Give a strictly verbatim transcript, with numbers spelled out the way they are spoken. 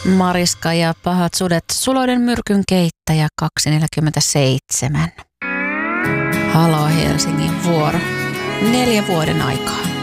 Mariska ja pahat sudet, Suloiden myrkyn keittäjä kaksi neljäkymmentäseitsemän. Halo Helsingin vuoro. Neljä vuoden aikaa.